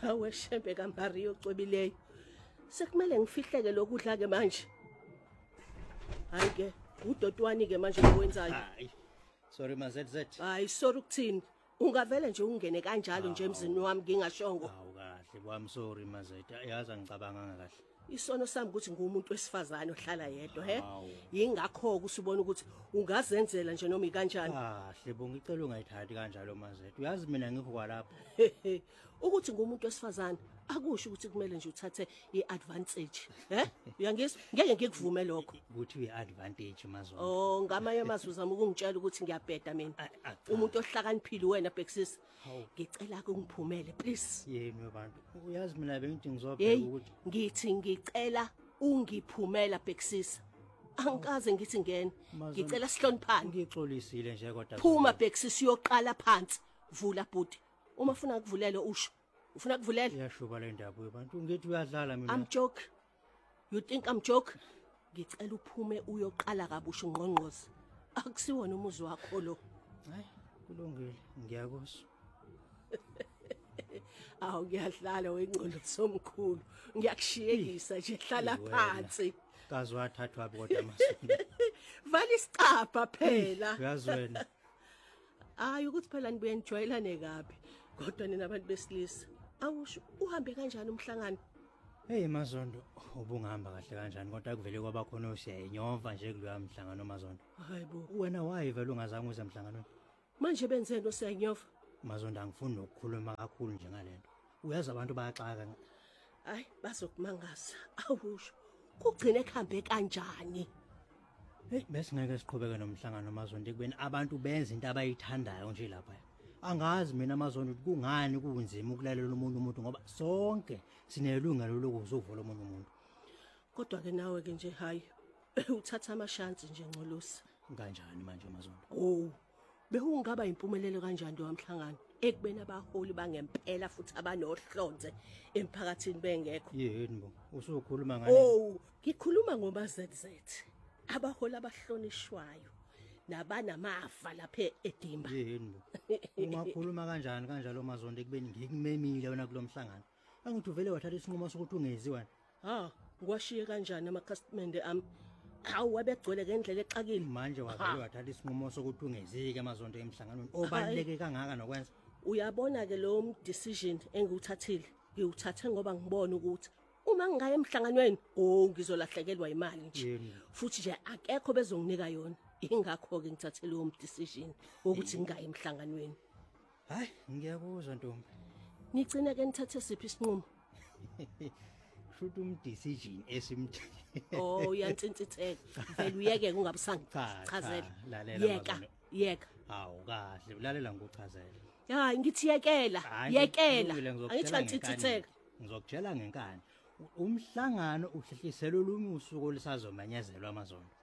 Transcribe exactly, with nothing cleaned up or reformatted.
Hawe shembe kaMario ocwebileyo. Sekumele ngifihleke lokudla ke manje. Hayi ke, udotwani ke manje lokwenzayo. Hayi. Sorry mazet. Hayi sorry ukuthini. Ungavela nje ungene kanjalo nje emzini wami ngingashongo. Hawu kahle, kwami sorry mazet. Yazi ngicabanga kahle. Isono sami ukuthi ngumuntu wesifazane ohlala yedwa, he? Yingakho usubona ukuthi ungazenzela nje noma ikanjani. Kahle bo ngicela ungayithathi kanjalo mazet. Uyazi mina ngikho kwalapha. Ukuthi ngumuntu wesifazane akusho ukuthi kumele nje uthathe iadvantage, he? Uyangizwa? Ngeke ngikuvume lokho. Ukuthi iadvantage mazondo. Oh, ngamaye amazwi uzama ukungitshela ukuthi ngiyabheda mina. Umuntu ohlakaniphile wena Bhexis. Ngicela ukungiphumele please. Yemi abantu. Uyazi mina bengithi ngizobheka ukuthi ngithi ngicela ungiphumela Bhexis. Angikaze ngithi ngene. Ngicela sihloniphane. Ngixolisile nje kodwa. Phuma Bhexis uyoqala phansi. Vula bhuti. Uma ufuna ukuvulele usho. Ufuna kuvulela? Iyashuba le ndaba abantu ngithi uyadlala mina. I'm joke. You think I'm joke? Ngicela uphume uyoqala kabusha ungqongqoze. Akusiwona umuzi wakho lo. Hayi, kulungile. Ngiyakuzwa. Awu ngiyadlala wengcondo somkhulu. Ngiyakushiyekisa nje hlala phansi. Kazi wathathwa kodwa masini. Vali isicapha phela. Uyazi wena. Hayi ukuthi phela nibuye nijwayelane kabi. Kodwa nina abantu besilisa. Awusho uhambe kanjani umhlangano? Hey Mazondo, ubungihamba kahle kanjani kodwa kuvele kwaba khona usiyayinyova nje kuloya mhlangano Mazondo. Hayibo. Wena wayivela ungazange uze emhlanganweni. Manje benzeni osiyanyofa? Mazondo angifuni ukukhuluma kakhulu nje ngalento. Uyazi abantu bayaxaka. Hayi bazokumangaza. Awusho. Kugcine ekhambe kanjani? Hey bese ngeke siqhubeke nomhlangano Mazondo ekubeni abantu benza into abayithandayo nje lapha. Angazi mina Mazondo ukuthi kungani kunzima ukulalela umuntu umuntu ngoba sonke sinelungelo lokuzovula umuntu umuntu. Kodwa ke nawe ke nje hayi uthatha amashansi nje ngcolosi. Kanjani manje Mazondo? Oh. Behungaba impumelelo kanjani lo wamhlangano ekubeni abaholi bangempela futhi abanohlonze emphakathini bengekho. Yini bo? Usukhuluma ngani? Oh, ngikhuluma ngoba Z Z. Abaholi abahlonishwayo. Nabanamafa lapha eDimba. Yini bo? Ungakhuluma kanjani kanjalo Mazondo ekubeni ngikumemile wena kulomhlangano. Angithi uvele wathatha isinqumo sokuthi ungezi wena. Ha, ngiwashiye kanjani amakhastimende ami? Hawu wabegcwele ngendlela exakile. Manje wavele wathatha isinqumo sokuthi ungezike Mazondo emhlanganweni. Obaleke kangaka nokwenza. Uyabona ke lo decision engiwuthathile. Ngiwuthathe ngoba ngibona ukuthi uma ngingaya emhlanganweni, oh ngizolahlekelwa imali nje. Futhi nje akekho bezonginika yona. Ingakho ke ngithathe lo decision ukuthi ngingaya emhlanganweni. Hayi, ngiyakuzwa Ntombi. Ngicina ke nithathe siphi isinqumo? Futhi um decision esimthi. Oh, uyantsintitheka. Vele uyeke kungabisangichazela. Yeka, yeka. Hawu kahle, ulalela ngokuchazela. Hayi ngithi yekela, yekela. Angithi antsintitheka. Ngizokutshela ngenkani. Umhlangano uhlehlisela olunye usuku olisazomanyezelwa Mazondo.